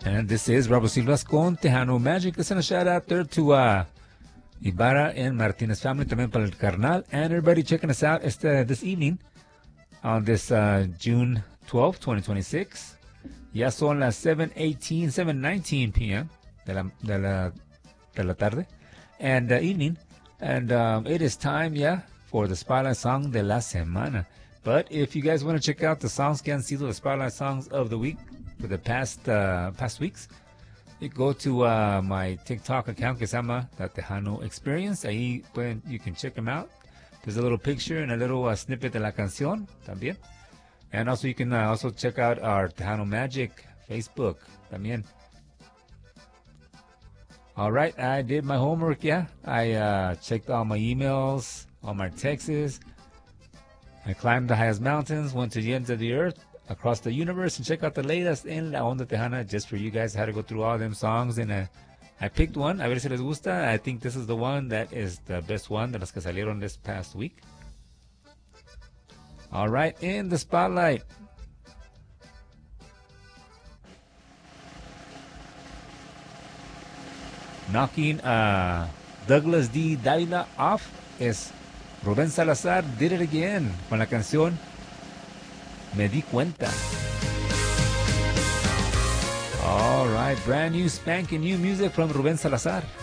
And this is Robo Silvas con Tejano Magic. Let's send a shout out there to Ibarra and Martinez family, también para el carnal, and everybody checking us out this evening on this June 12th, 2026. Ya son las 7:19 p.m. de la tarde and evening. And it is time, for the Spotlight Song de la Semana. But if you guys want to check out the songs que han sido the Spotlight Songs of the week for the past weeks, you go to my TikTok account que se llama The Tejano Experience. Ahí you can check them out. There's a little picture and a little snippet de la canción también. And also you can also check out our Tejano Magic Facebook también. All right, I did my homework, I checked all my emails, all my texts. I climbed the highest mountains, went to the ends of the earth, across the universe, and check out the latest in La Onda Tejana just for you guys. I had to go through all them songs, and I picked one. A ver si les gusta. I think this is the one that is the best one de las que salieron this past week. All right, in the spotlight. Knocking Douglas D. Davila off is Rubén Salazar. Did it again con la canción Me Di Cuenta. All right, brand new spanking new music from Rubén Salazar.